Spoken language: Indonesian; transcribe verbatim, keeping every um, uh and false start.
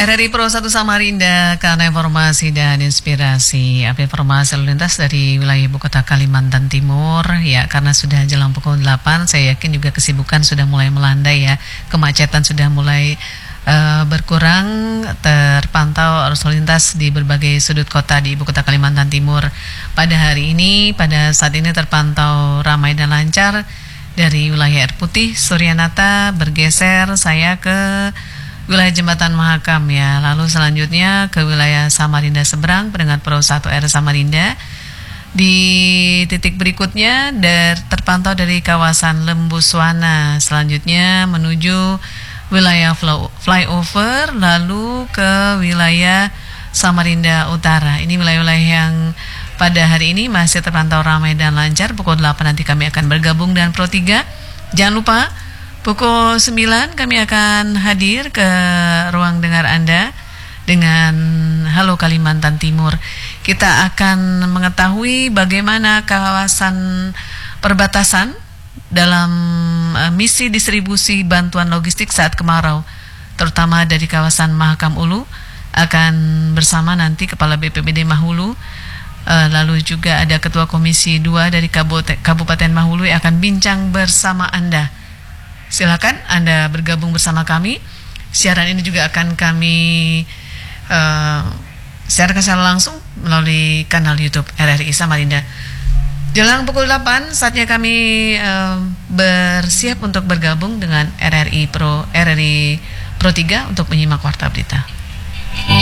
R R I Pro satu Samarinda, karena informasi dan inspirasi. Apa informasi lalu lintas dari wilayah ibu kota Kalimantan Timur. Ya, karena sudah jelang pukul delapan, saya yakin juga kesibukan sudah mulai melandai ya. Kemacetan sudah mulai uh, berkurang, terpantau arus lalu lintas di berbagai sudut kota di ibu kota Kalimantan Timur. Pada hari ini, pada saat ini terpantau ramai dan lancar. Dari wilayah Air Putih, Suryanata, bergeser saya ke wilayah Jembatan Mahakam ya. Lalu selanjutnya ke wilayah Samarinda seberang, Pendengar Pro satu R Samarinda. Di titik berikutnya der, terpantau dari kawasan Lembuswana. Selanjutnya menuju wilayah flyover, lalu ke wilayah Samarinda Utara. Ini wilayah-wilayah yang pada hari ini masih terpantau ramai dan lancar. Pukul delapan nanti kami akan bergabung dengan Pro tiga. Jangan lupa pukul sembilan kami akan hadir ke ruang dengar Anda dengan Halo Kalimantan Timur. Kita akan mengetahui bagaimana kawasan perbatasan dalam uh, misi distribusi bantuan logistik saat kemarau, terutama dari kawasan Mahakam Ulu. Akan bersama nanti Kepala B P B D Mahulu, uh, lalu juga ada Ketua Komisi dua dari Kabupaten Mahulu yang akan bincang bersama Anda. Silakan Anda bergabung bersama kami. Siaran ini juga akan kami uh, siarkan secara langsung melalui kanal YouTube R R I Samarinda. Jelang pukul delapan, saatnya kami uh, bersiap untuk bergabung dengan R R I Pro R R I Pro tiga untuk menyimak warta berita.